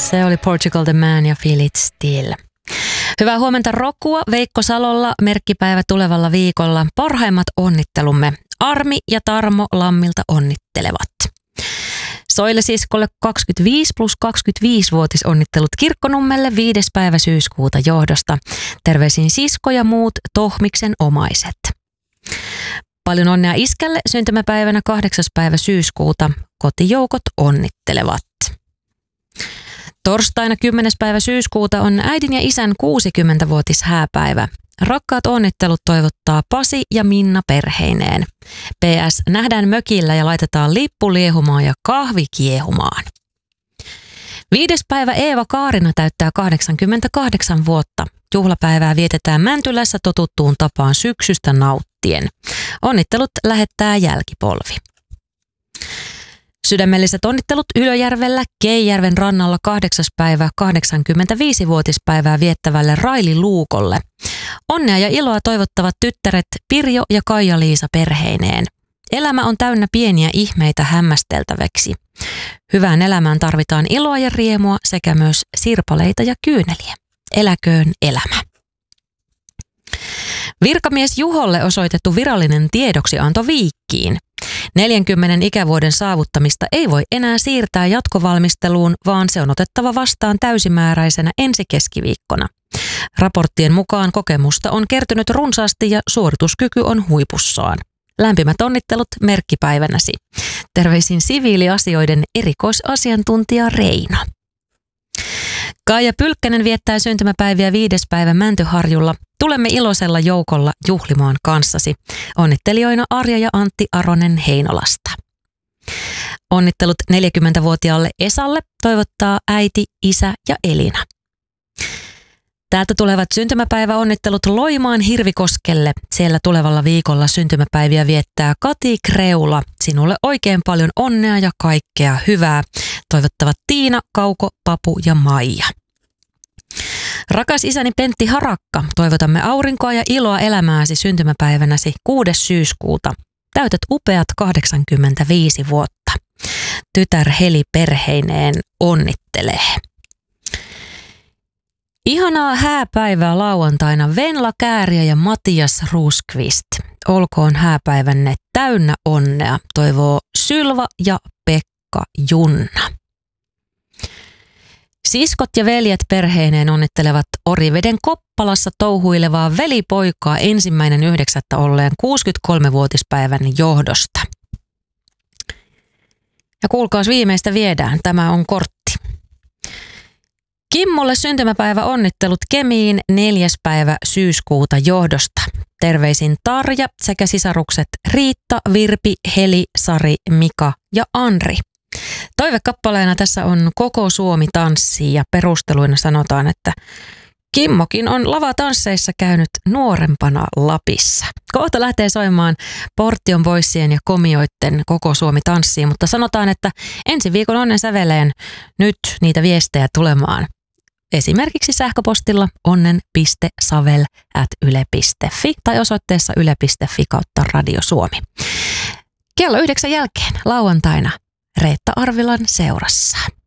Se oli Portugal the Man ja Feel It Still. Hyvää huomenta Rokua, Veikko Salolla, merkkipäivä tulevalla viikolla. Parhaimmat onnittelumme. Armi ja Tarmo Lammilta onnittelevat. Soile siskolle 25 plus 25-vuotisonnittelut Kirkkonummelle 5. päivä syyskuuta johdosta. Terveisin sisko ja muut Tohmiksen omaiset. Paljon onnea iskälle syntymäpäivänä 8. päivä syyskuuta. Kotijoukot onnittelevat. Torstaina 10. päivä syyskuuta on äidin ja isän 60-vuotis hääpäivä. Rakkaat onnittelut toivottaa Pasi ja Minna perheineen. PS, nähdään mökillä ja laitetaan lippu liehumaan ja kahvi kiehumaan. 5. päivä Eeva Kaarina täyttää 88 vuotta. Juhlapäivää vietetään Mäntylässä totuttuun tapaan syksystä nauttien. Onnittelut lähettää jälkipolvi. Sydämelliset onnittelut Ylöjärvellä Keijärven rannalla 8. päivä 85-vuotispäivää viettävälle Raili Luukolle. Onnea ja iloa toivottavat tyttäret Pirjo ja Kaija-Liisa perheineen. Elämä on täynnä pieniä ihmeitä hämmästeltäväksi. Hyvään elämään tarvitaan iloa ja riemua sekä myös sirpaleita ja kyyneliä. Eläköön elämä. Virkamies Juholle osoitettu virallinen tiedoksianto Viikkiin. 40 ikävuoden saavuttamista ei voi enää siirtää jatkovalmisteluun, vaan se on otettava vastaan täysimääräisenä ensi keskiviikkona. Raporttien mukaan kokemusta on kertynyt runsaasti ja suorituskyky on huipussaan. Lämpimät onnittelut merkkipäivänäsi. Terveisin siviiliasioiden erikoisasiantuntija Reino. Kaija Pylkkänen viettää syntymäpäiviä 5. päivä Mäntyharjulla. Tulemme iloisella joukolla juhlimaan kanssasi. Onnittelijoina Arja ja Antti Aronen Heinolasta. Onnittelut 40-vuotiaalle Esalle toivottaa äiti, isä ja Elina. Täältä tulevat syntymäpäiväonnittelut Loimaan Hirvikoskelle. Siellä tulevalla viikolla syntymäpäiviä viettää Kati Kreula. Sinulle oikein paljon onnea ja kaikkea hyvää. Toivottavat Tiina, Kauko, Papu ja Maija. Rakas isäni Pentti Harakka, toivotamme aurinkoa ja iloa elämääsi syntymäpäivänäsi 6. syyskuuta. Täytät upeat 85 vuotta. Tytär Heli perheineen onnittelee. Ihanaa hääpäivää lauantaina Venla Kääriä ja Matias Ruskvist. Olkoon hääpäivänne täynnä onnea, toivoo Sylva ja Pekka Junna. Siskot ja veljet perheineen onnittelevat Oriveden Koppalassa touhuilevaa velipoikaa 1.9. olleen 63-vuotispäivän johdosta. Ja kuulkaas viimeistä viedään, tämä on kortti. Kimmolle syntymäpäivä onnittelut Kemiin 4. päivä syyskuuta johdosta. Terveisin Tarja sekä sisarukset Riitta, Virpi, Heli, Sari, Mika ja Anri. Toivekappaleena tässä on Koko Suomi tanssii ja perusteluina sanotaan, että Kimmokin on lavatansseissa käynyt nuorempana Lapissa. Kohta lähtee soimaan Portion Boysien ja Komioitten Koko Suomi tanssii, mutta sanotaan, että ensi viikon onnen säveleen nyt niitä viestejä tulemaan. Esimerkiksi sähköpostilla onnen.savel@yle.fi tai osoitteessa yle.fi/Radio Suomi. Kello 9 jälkeen lauantaina Reetta Arvilan seurassa.